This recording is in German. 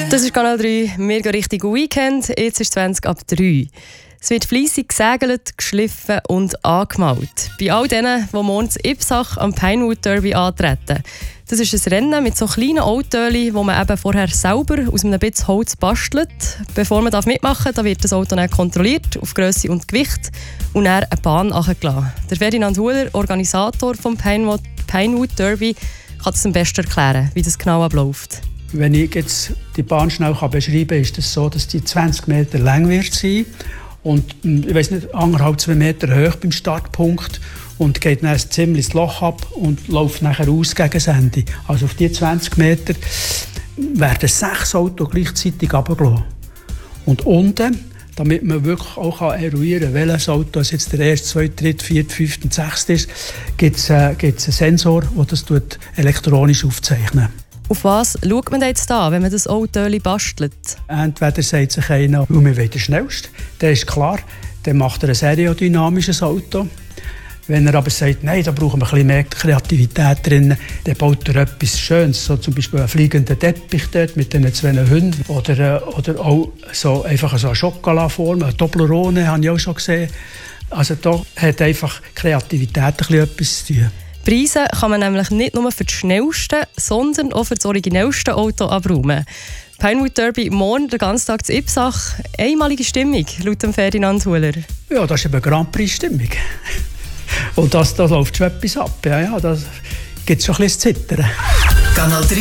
Das ist Kanal 3, wir gehen Richtung Weekend, jetzt ist 20 ab 3. Es wird fleissig gesegelt, geschliffen und angemalt. Bei all denen, die morgens Ipsach am Pinewood Derby antreten. Das ist ein Rennen mit so kleinen Autos, wo man eben vorher selber aus einem bisschen Holz bastelt. Bevor man mitmachen darf, da wird das Auto dann kontrolliert auf Grösse und Gewicht und dann eine Bahn nachgelassen. Der Ferdinand Huler, Organisator vom Pinewood Derby, kann das am besten erklären, wie das genau abläuft. Wenn ich jetzt die Bahn schnell beschreiben kann, ist es so, dass die 20 Meter lang wird sein und ich weiss nicht, 1,5–2 Meter hoch beim Startpunkt und geht dann ein ziemliches Loch ab und läuft nachher aus gegen das Ende. Also auf die 20 Meter werden 6 Autos gleichzeitig runtergelassen. Und unten, damit man wirklich auch eruieren kann, welches Auto jetzt der erste, zweite, dritte, vierte, fünfte und sechste ist, gibt es einen Sensor, der das elektronisch aufzeichnet. Auf was schaut man jetzt da, wenn man das Auto bastelt? Entweder sagt sich einer, wir wollen den schnellsten, der ist klar, dann macht er ein aerodynamisches Auto. Wenn er aber sagt, nein, da brauchen wir ein bisschen mehr Kreativität drin, dann baut er etwas Schönes, so zum Beispiel einen fliegenden Teppich dort mit den 2 Hunden oder auch so einfach so eine Schokolaform, eine Toblerone habe ich auch schon gesehen. Also da hat einfach Kreativität etwas zu tun. Preise kann man nämlich nicht nur für das schnellste, sondern auch für das originellste Auto abräumen. Pinewood Derby morgen den ganzen Tag zu Ipsach. Einmalige Stimmung, laut Ferdinand Huler. Ja, das ist eben Grand Prix-Stimmung. Und da läuft schon etwas ab. Ja, da gibt es schon ein bisschen Zittern.